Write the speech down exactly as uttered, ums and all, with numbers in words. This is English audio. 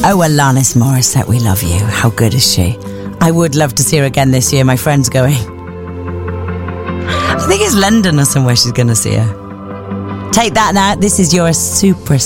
Oh, Alanis Morissette, we love you. How good is she? I would love to see her again this year. My friend's going. I think it's London or somewhere she's going to see her. Take that now. This is your super